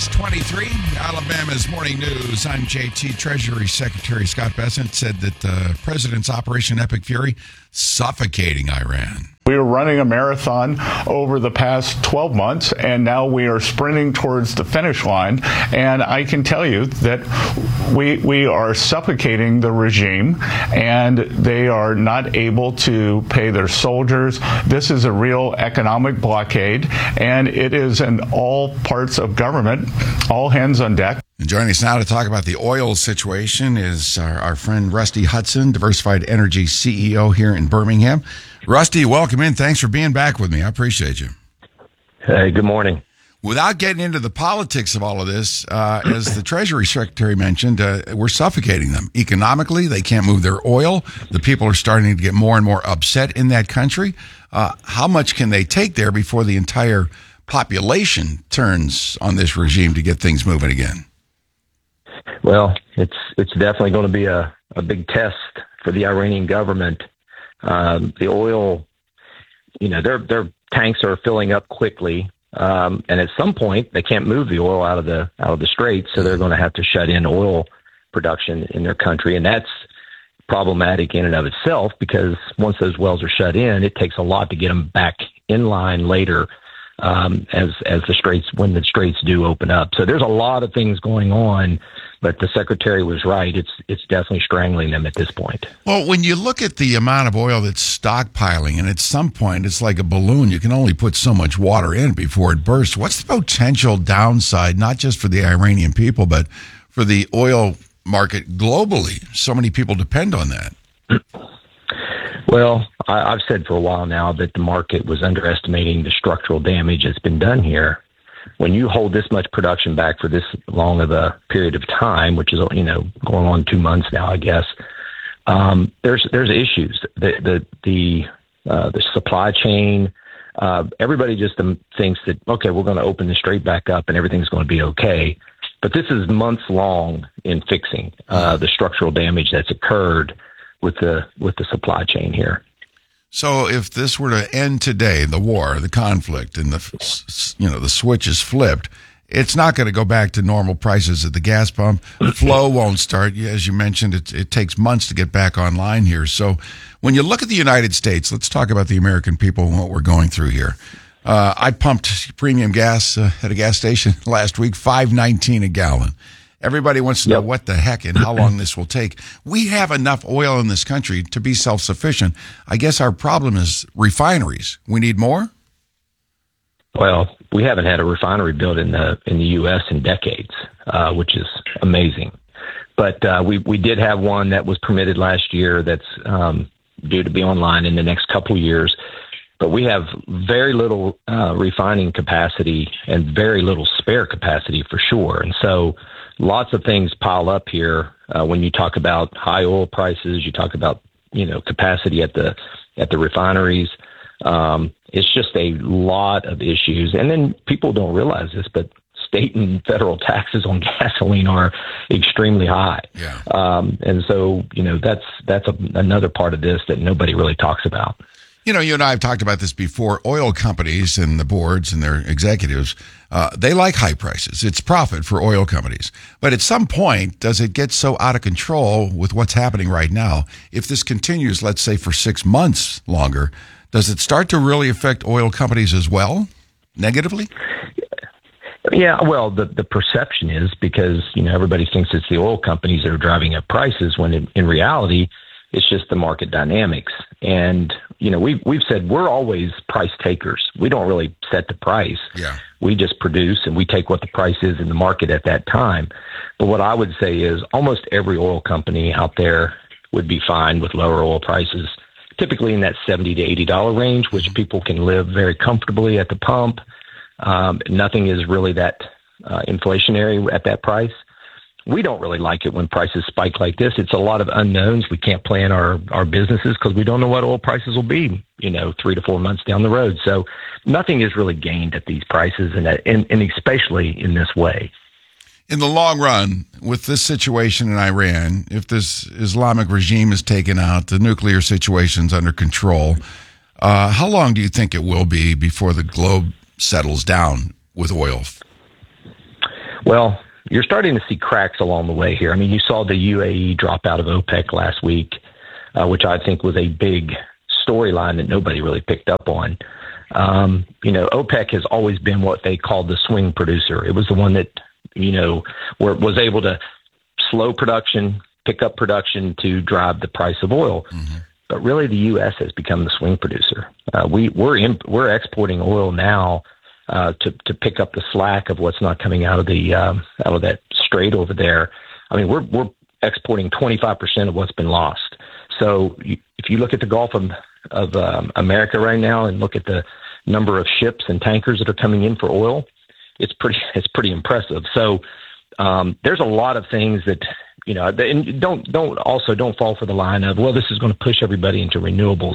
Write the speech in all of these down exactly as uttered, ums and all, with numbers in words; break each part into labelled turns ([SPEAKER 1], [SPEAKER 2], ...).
[SPEAKER 1] six twenty-three, Alabama's Morning News. I'm J T. Treasury Secretary Scott Bessent said that the uh, president's Operation Epic Fury suffocating Iran.
[SPEAKER 2] We were running a marathon over the past twelve months, and now we are sprinting towards the finish line. And I can tell you that we we are suffocating the regime, and they are not able to pay their soldiers. This is a real economic blockade, and it is in all parts of government, all hands on deck.
[SPEAKER 1] And joining us now to talk about the oil situation is our, our friend Rusty Hutson, Diversified Energy C E O here in Birmingham. Rusty, welcome in. Thanks for being back with me. I appreciate you.
[SPEAKER 3] Hey, good morning.
[SPEAKER 1] Without getting into the politics of all of this, uh, as the Treasury Secretary mentioned, uh, we're suffocating them. Economically, they can't move their oil. The people are starting to get more and more upset in that country. Uh, how much can they take there before the entire population turns on this regime to get things moving again?
[SPEAKER 3] Well, it's it's definitely going to be a, a big test for the Iranian government. Um, the oil, you know, their their tanks are filling up quickly, um, and at some point they can't move the oil out of the out of the Straits, so they're going to have to shut in oil production in their country, and that's problematic in and of itself because once those wells are shut in, it takes a lot to get them back in line later. Um, as as the straits when the straits do open up, so there's a lot of things going on. But the secretary was right; it's it's definitely strangling them at this point.
[SPEAKER 1] Well, when you look at the amount of oil that's stockpiling, and at some point it's like a balloon, you can only put so much water in before it bursts. What's the potential downside, not just for the Iranian people, but for the oil market globally? So many people depend on that.
[SPEAKER 3] Well, I, I've said for a while now that the market was underestimating the structural damage that's been done here. When you hold this much production back for this long of a period of time, which is, you know, going on two months now, I guess, um, there's there's issues. The the the, uh, the supply chain, uh, everybody just um, thinks that, okay, we're going to open the strait back up and everything's going to be okay. But this is months long in fixing uh, the structural damage that's occurred with the with the supply chain here.
[SPEAKER 1] So if this were to end today, the war, the conflict, and the you know the switch is flipped, it's not going to go back to normal prices at the gas pump. The flow won't start. As you mentioned, it, it takes months to get back online here. So when you look at the United States, let's talk about the American people and what we're going through here. Uh, I pumped premium gas uh, at a gas station last week, five nineteen a gallon. Everybody wants to know
[SPEAKER 3] yep.
[SPEAKER 1] what the heck and how long this will take. We have enough oil in this country to be self-sufficient. I guess our problem is refineries. We need more?
[SPEAKER 3] Well, we haven't had a refinery built in the in the U S in decades, uh, which is amazing. But uh, we, we did have one that was permitted last year that's um, due to be online in the next couple of years. But we have very little uh, refining capacity and very little spare capacity for sure. And so lots of things pile up here uh, when you talk about high oil prices. You talk about you know capacity at the at the refineries. Um, it's just a lot of issues, and then people don't realize this, but state and federal taxes on gasoline are extremely high.
[SPEAKER 1] Yeah.
[SPEAKER 3] Um, and so you know that's that's a, another part of this that nobody really talks about.
[SPEAKER 1] You know, you and I have talked about this before. Oil companies and the boards and their executives, uh, they like high prices. It's profit for oil companies. But at some point, does it get so out of control with what's happening right now? If this continues, let's say, for six months longer, does it start to really affect oil companies as well, negatively?
[SPEAKER 3] Yeah, well, the, the perception is because, you know, everybody thinks it's the oil companies that are driving up prices when in, in reality, it's just the market dynamics. And, you know, we've, we've said we're always price takers. We don't really set the price.
[SPEAKER 1] Yeah.
[SPEAKER 3] We just produce and we take what the price is in the market at that time. But what I would say is almost every oil company out there would be fine with lower oil prices, typically in that seventy to eighty dollars range, which people can live very comfortably at the pump. Um, nothing is really that uh, inflationary at that price. We don't really like it when prices spike like this. It's a lot of unknowns. We can't plan our, our businesses because we don't know what oil prices will be, you know, three to four months down the road. So nothing is really gained at these prices, and, and, and especially in this way.
[SPEAKER 1] In the long run, with this situation in Iran, if this Islamic regime is taken out, the nuclear situation's under control, uh, how long do you think it will be before the globe settles down with oil?
[SPEAKER 3] Well, you're starting to see cracks along the way here. I mean, you saw the U A E drop out of OPEC last week, uh, which I think was a big storyline that nobody really picked up on. Um, you know, OPEC has always been what they called the swing producer. It was the one that, you know, were, was able to slow production, pick up production to drive the price of oil. Mm-hmm. But really, the U S has become the swing producer. Uh, we, we're imp- we're exporting oil now uh, to to pick up the slack of what's not coming out of the um, out of that strait over there. I mean, we're we're exporting twenty-five percent of what's been lost. So you, if you look at the Gulf of, of um, America right now and look at the number of ships and tankers that are coming in for oil, it's pretty it's pretty impressive. So um, there's a lot of things that, you know, and don't don't also don't fall for the line of, well, this is going to push everybody into renewables.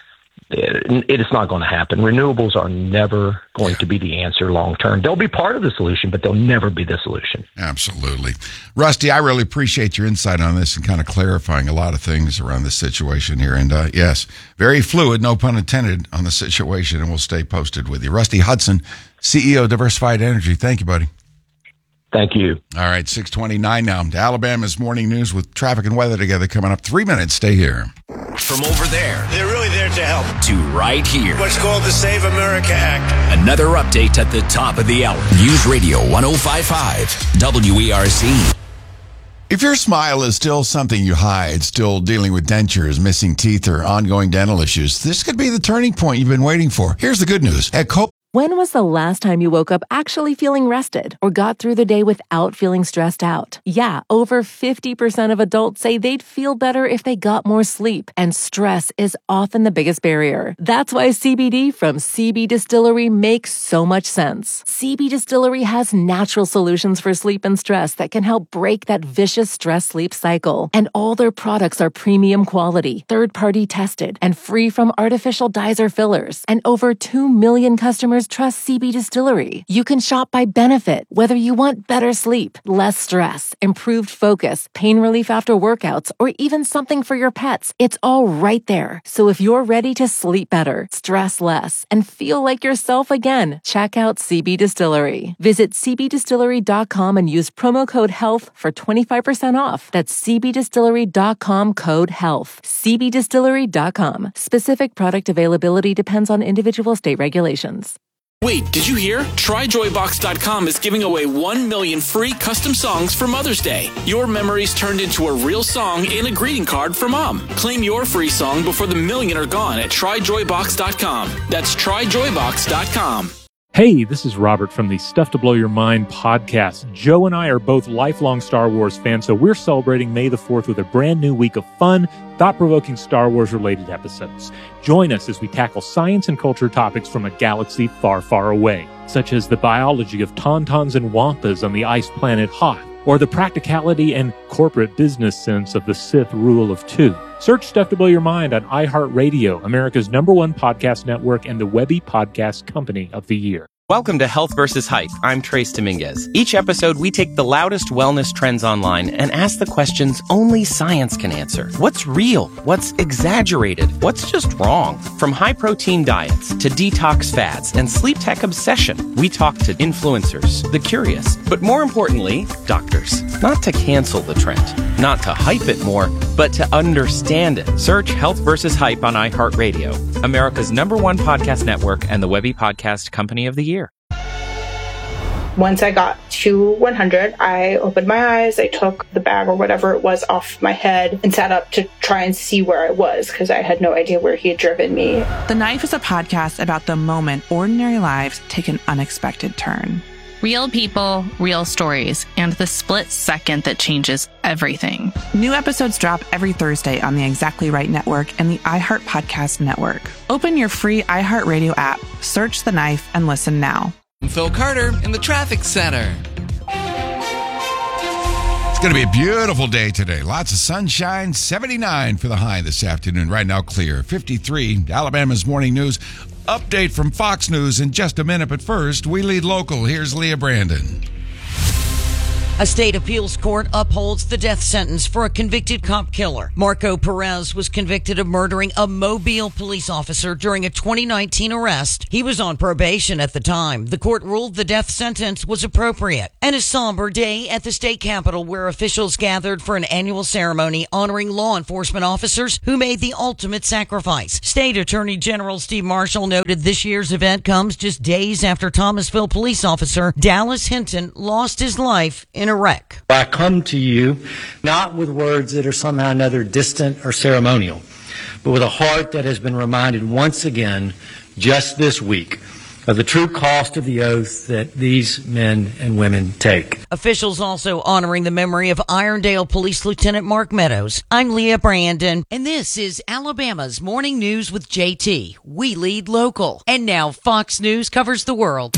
[SPEAKER 3] It, it is not going to happen. Renewables are never going to be the answer long term. They'll be part of the solution, but they'll never be the solution.
[SPEAKER 1] Absolutely. Rusty, I really appreciate your insight on this and kind of clarifying a lot of things around this situation here. And uh, yes, very fluid, no pun intended, on the situation, and we'll stay posted with you. Rusty Hutson, C E O, Diversified Energy. Thank you, buddy.
[SPEAKER 3] Thank you.
[SPEAKER 1] All right, six twenty-nine now. To Alabama's Morning News with traffic and weather together coming up. Three minutes. Stay here.
[SPEAKER 4] From over there.
[SPEAKER 5] They're really there to help.
[SPEAKER 4] To right here.
[SPEAKER 5] What's called the Save America Act.
[SPEAKER 4] Another update at the top of the hour. News Radio one oh five point five. W E R C.
[SPEAKER 1] If your smile is still something you hide, still dealing with dentures, missing teeth, or ongoing dental issues, this could be the turning point you've been waiting for. Here's the good news. At Cope.
[SPEAKER 6] When was the last time you woke up actually feeling rested or got through the day without feeling stressed out? Yeah, over fifty percent of adults say they'd feel better if they got more sleep, and stress is often the biggest barrier. That's why C B D from C B Distillery makes so much sense. C B Distillery has natural solutions for sleep and stress that can help break that vicious stress-sleep cycle. And all their products are premium quality, third-party tested, and free from artificial dyes or fillers. And over two million customers trust C B Distillery. You can shop by benefit, whether you want better sleep, less stress, improved focus, pain relief after workouts, or even something for your pets. It's all right there. So if you're ready to sleep better, stress less, and feel like yourself again, check out C B Distillery. Visit c b distillery dot com and use promo code HEALTH for twenty-five percent off. That's c b distillery dot com code HEALTH. c b distillery dot com. Specific product availability depends on individual state regulations.
[SPEAKER 7] Wait, did you hear? Try joy box dot com is giving away one million free custom songs for Mother's Day. Your memories turned into a real song and a greeting card for Mom. Claim your free song before the million are gone at try joy box dot com. That's try joy box dot com.
[SPEAKER 8] Hey, this is Robert from the Stuff to Blow Your Mind podcast. Joe and I are both lifelong Star Wars fans, so we're celebrating May the fourth with a brand new week of fun, thought-provoking Star Wars-related episodes. Join us as we tackle science and culture topics from a galaxy far, far away, such as the biology of tauntauns and wampas on the ice planet Hoth, or the practicality and corporate business sense of the Sith rule of two. Search Stuff to Blow Your Mind on iHeartRadio, America's number one podcast network and the Webby Podcast Company of the Year.
[SPEAKER 9] Welcome to Health versus Hype. I'm Trace Dominguez. Each episode, we take the loudest wellness trends online and ask the questions only science can answer. What's real? What's exaggerated? What's just wrong? From high-protein diets to detox fads and sleep tech obsession, we talk to influencers, the curious, but more importantly, doctors. Not to cancel the trend, not to hype it more, but to understand it. Search Health versus Hype on iHeartRadio, America's number one podcast network and the Webby Podcast Company of the Year.
[SPEAKER 10] Once I got to one hundred, I opened my eyes, I took the bag or whatever it was off my head and sat up to try and see where I was because I had no idea where he had driven me.
[SPEAKER 11] The Knife is a podcast about the moment ordinary lives take an unexpected turn.
[SPEAKER 12] Real people, real stories, and the split second that changes everything.
[SPEAKER 11] New episodes drop every Thursday on the Exactly Right Network and the iHeart Podcast Network. Open your free iHeartRadio app, search The Knife, and listen now.
[SPEAKER 13] I'm Phil Carter in the Traffic Center.
[SPEAKER 1] It's going to be a beautiful day today. Lots of sunshine. seventy-nine for the high this afternoon. Right now clear. fifty-three, Alabama's Morning News. Update from Fox News in just a minute, but first, we lead local. Here's Leah Brandon.
[SPEAKER 14] A state appeals court upholds the death sentence for a convicted cop killer. Marco Perez was convicted of murdering a Mobile police officer during a twenty nineteen arrest. He was on probation at the time. The court ruled the death sentence was appropriate. And a somber day at the state capitol where officials gathered for an annual ceremony honoring law enforcement officers who made the ultimate sacrifice. State Attorney General Steve Marshall noted this year's event comes just days after Thomasville police officer Dallas Hinton lost his life in a wreck.
[SPEAKER 15] I come to you not with words that are somehow another distant or ceremonial, but with a heart that has been reminded once again just this week of the true cost of the oath that these men and women take.
[SPEAKER 14] Officials also honoring the memory of Irondale Police Lieutenant Mark Meadows. I'm Leah Brandon, and this is Alabama's Morning News with J T. We lead local. And now Fox News covers the world.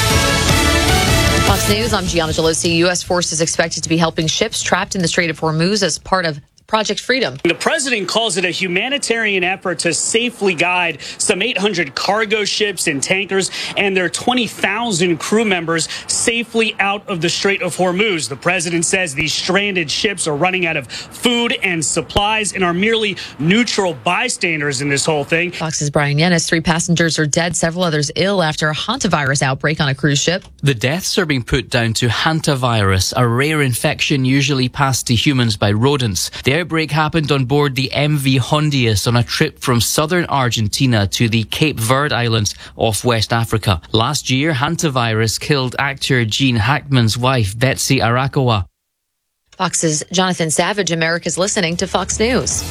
[SPEAKER 16] Fox News, I'm Gianna Gelosi. U S forces expected to be helping ships trapped in the Strait of Hormuz as part of Project Freedom.
[SPEAKER 17] The president calls it a humanitarian effort to safely guide some eight hundred cargo ships and tankers and their twenty thousand crew members safely out of the Strait of Hormuz. The president says these stranded ships are running out of food and supplies and are merely neutral bystanders in this whole thing.
[SPEAKER 16] Fox's Brian Yennis, three passengers are dead, several others ill after a hantavirus outbreak on a cruise ship.
[SPEAKER 18] The deaths are being put down to hantavirus, a rare infection usually passed to humans by rodents. The outbreak happened on board the M V Hondius on a trip from southern Argentina to the Cape Verde Islands off West Africa. Last year, hantavirus killed actor Gene Hackman's wife, Betsy Arakawa.
[SPEAKER 16] Fox's Jonathan Savage, America's listening to Fox News.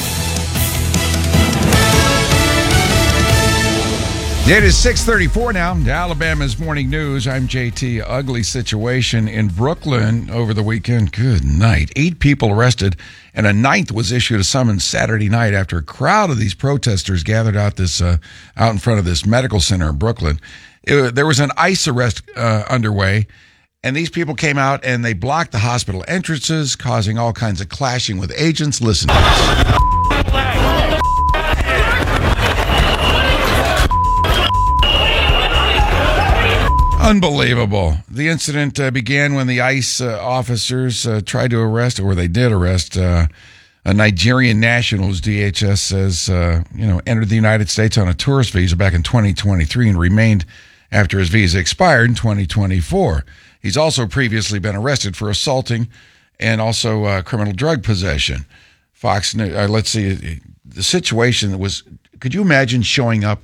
[SPEAKER 1] It is six thirty-four now. Alabama's Morning News. I'm J T. Ugly situation in Brooklyn over the weekend. Good night. Eight people arrested, and a ninth was issued a summons Saturday night after a crowd of these protesters gathered out this uh, out in front of this medical center in Brooklyn. It, there was an ICE arrest uh, underway, and these people came out and they blocked the hospital entrances, causing all kinds of clashing with agents. Listen to this. Unbelievable. The incident uh, began when the ICE uh, officers uh, tried to arrest, or they did arrest, uh, a Nigerian national whose D H S says, uh, you know, entered the United States on a tourist visa back in twenty twenty-three and remained after his visa expired in twenty twenty-four. He's also previously been arrested for assaulting and also uh, criminal drug possession. Fox News, uh, let's see, the situation was, could you imagine showing up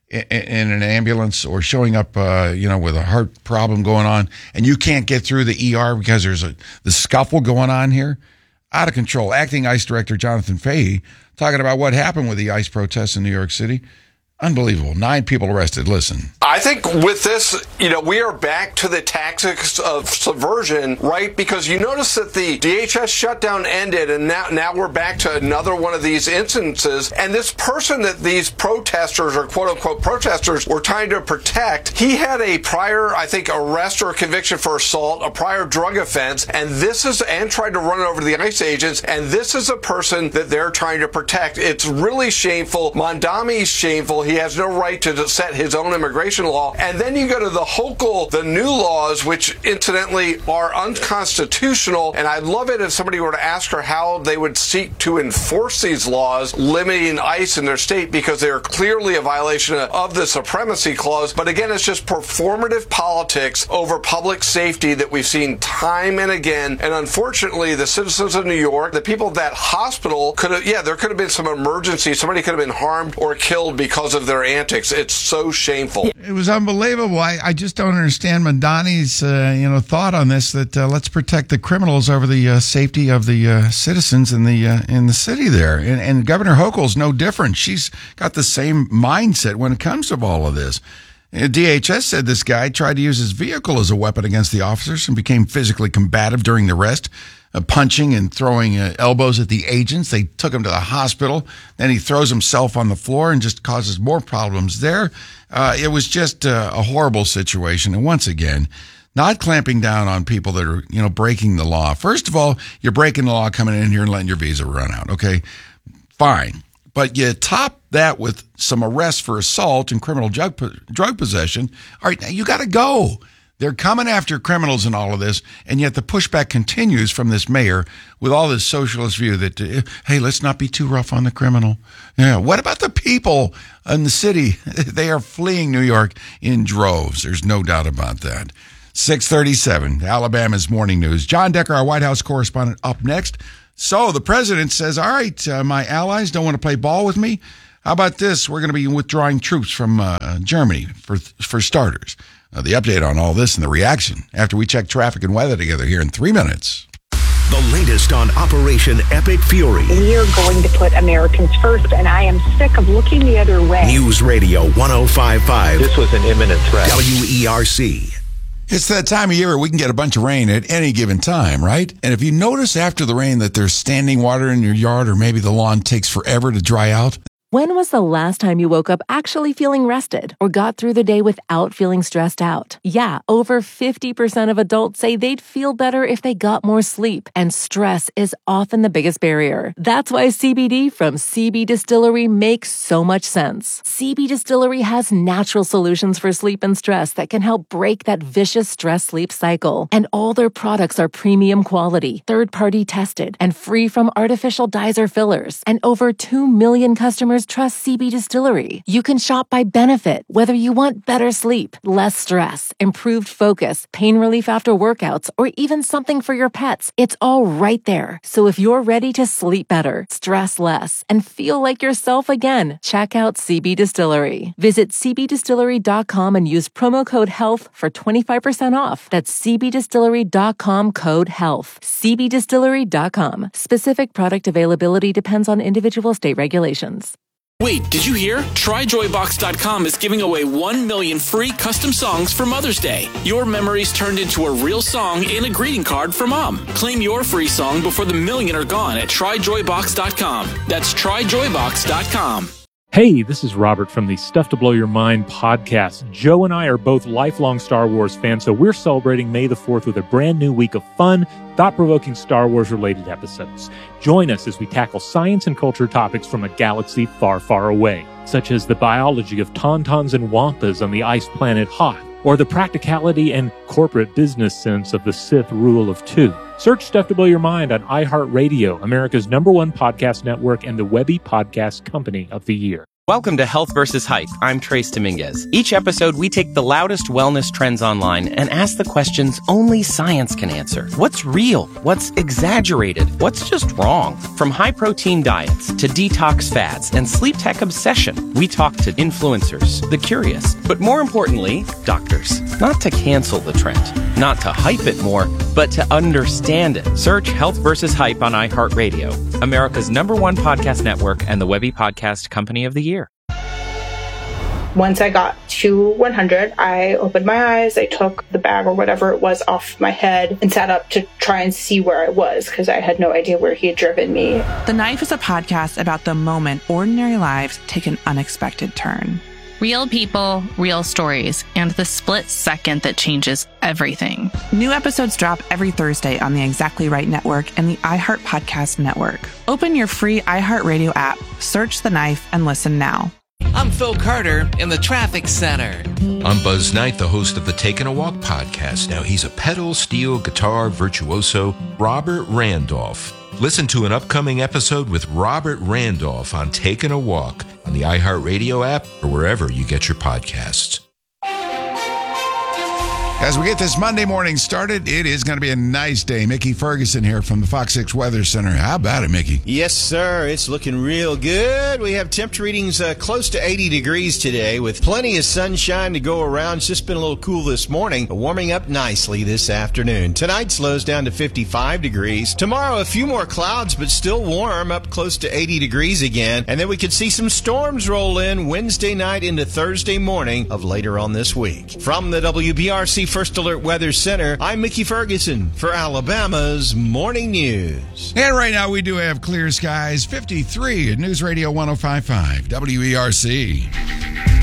[SPEAKER 1] in an ambulance or showing up, uh, you know, with a heart problem going on, and you can't get through the E R because there's a the scuffle going on here? Out of control. Acting ICE Director Jonathan Fahey talking about what happened with the ICE protests in New York City. Unbelievable. Nine people arrested. Listen.
[SPEAKER 19] I think with this, you know, we are back to the tactics of subversion, right? Because you notice that the D H S shutdown ended, and now, now we're back to another one of these instances. And this person that these protesters, or quote-unquote protesters, were trying to protect, he had a prior, I think, arrest or conviction for assault, a prior drug offense, and this is, and tried to run over the ICE agents, and this is a person that they're trying to protect. It's really shameful. Mondami's shameful. He has no right to set his own immigration law. And then you go to the Hochul, the new laws, which incidentally are unconstitutional. And I'd love it if somebody were to ask her how they would seek to enforce these laws limiting ICE in their state, because they are clearly a violation of the supremacy clause. But again, it's just performative politics over public safety that we've seen time and again. And unfortunately, the citizens of New York, the people at that hospital could have, yeah, there could have been some emergency. Somebody could have been harmed or killed because of their antics. It's so shameful.
[SPEAKER 1] It was unbelievable. I, I just don't understand Mondami's uh, you know thought on this, that uh, let's protect the criminals over the uh, safety of the uh, citizens in the uh, in the city there. And, and Governor Hochul's no different. She's got the same mindset when it comes to all of this. D H S said this guy tried to use his vehicle as a weapon against the officers and became physically combative during the arrest, uh, punching and throwing uh, elbows at the agents. They took him to the hospital. Then he throws himself on the floor and just causes more problems there. Uh, it was just uh, a horrible situation. And once again, not clamping down on people that are, you know, breaking the law. First of all, you're breaking the law coming in here and letting your visa run out. Okay, fine. But you top that with some arrests for assault and criminal drug, drug possession. All right, now you got to go. They're coming after criminals in all of this, and yet the pushback continues from this mayor with all this socialist view that, uh, hey, let's not be too rough on the criminal. Yeah, what about the people in the city? They are fleeing New York in droves. There's no doubt about that. six thirty-seven, Alabama's Morning News. John Decker, our White House correspondent, up next. So the president says, all right, uh, my allies don't want to play ball with me. How about this? We're going to be withdrawing troops from uh, Germany, for for starters. Uh, the update on all this and the reaction after we check traffic and weather together here in three minutes.
[SPEAKER 20] The latest on Operation Epic Fury.
[SPEAKER 21] We are going to put Americans first, and I am sick of looking the other way.
[SPEAKER 20] News Radio one oh five point five.
[SPEAKER 3] This was an imminent threat.
[SPEAKER 20] W E R C.
[SPEAKER 1] It's that time of year where we can get a bunch of rain at any given time, right? And if you notice after the rain that there's standing water in your yard or maybe the lawn takes forever to dry out,
[SPEAKER 6] When was the last time you woke up actually feeling rested or got through the day without feeling stressed out? Yeah, over fifty percent of adults say they'd feel better if they got more sleep, and stress is often the biggest barrier. That's why C B D from C B Distillery makes so much sense. C B Distillery has natural solutions for sleep and stress that can help break that vicious stress-sleep cycle. And all their products are premium quality, third-party tested, and free from artificial dyes or fillers. And over two million customers trust C B Distillery. You can shop by benefit, whether you want better sleep, less stress, improved focus, pain relief after workouts, or even something for your pets. It's all right there. So if you're ready to sleep better, stress less, and feel like yourself again, check out C B Distillery. Visit c b distillery dot com and use promo code HEALTH for twenty-five percent off. That's c b distillery dot com code HEALTH. c b distillery dot com. Specific product availability depends on individual state regulations.
[SPEAKER 7] Wait, did you hear? try joy box dot com is giving away one million free custom songs for Mother's Day. Your memories turned into a real song in a greeting card for Mom. Claim your free song before the million are gone at try joy box dot com. That's try joy box dot com.
[SPEAKER 8] Hey, this is Robert from the Stuff to Blow Your Mind podcast. Joe and I are both lifelong Star Wars fans, so we're celebrating May the fourth with a brand new week of fun, thought-provoking Star Wars-related episodes. Join us as we tackle science and culture topics from a galaxy far, far away, such as the biology of tauntauns and wampas on the ice planet Hoth, or the practicality and corporate business sense of the Sith rule of two. Search Stuff to Blow Your Mind on iHeartRadio, America's number one podcast network and the Webby Podcast Company of the Year.
[SPEAKER 9] Welcome to Health versus Hype. I'm Trace Dominguez. Each episode, we take the loudest wellness trends online and ask the questions only science can answer. What's real? What's exaggerated? What's just wrong? From high-protein diets to detox fads and sleep tech obsession, we talk to influencers, the curious, but more importantly, doctors. Not to cancel the trend, not to hype it more, but to understand it. Search Health versus Hype on iHeartRadio, America's number one podcast network and the Webby Podcast Company of the Year.
[SPEAKER 10] Once I got to one hundred, I opened my eyes, I took the bag or whatever it was off my head and sat up to try and see where I was because I had no idea where he had driven me.
[SPEAKER 11] The Knife is a podcast about the moment ordinary lives take an unexpected turn.
[SPEAKER 12] Real people, real stories, and the split second that changes everything.
[SPEAKER 11] New episodes drop every Thursday on the Exactly Right Network and the iHeart Podcast Network. Open your free iHeartRadio app, search The Knife, and listen now.
[SPEAKER 13] I'm Phil Carter in the Traffic Center.
[SPEAKER 22] I'm Buzz Knight, the host of the Taking a Walk podcast. Now, he's a pedal steel guitar virtuoso, Robert Randolph. Listen to an upcoming episode with Robert Randolph on Taking a Walk on the iHeartRadio app or wherever you get your podcasts.
[SPEAKER 1] As we get this Monday morning started, it is going to be a nice day. Mickey Ferguson here from the Fox six Weather Center. How about it, Mickey?
[SPEAKER 23] Yes, sir. It's looking real good. We have temperature readings uh, close to eighty degrees today with plenty of sunshine to go around. It's just been a little cool this morning, but warming up nicely this afternoon. Tonight slows down to fifty-five degrees. Tomorrow, a few more clouds, but still warm, up close to eighty degrees again. And then we could see some storms roll in Wednesday night into Thursday morning of later on this week. From the W B R C First Alert Weather Center, I'm Mickey Ferguson for Alabama's Morning News.
[SPEAKER 1] And right now we do have clear skies, fifty-three at News Radio one oh five point five W E R C.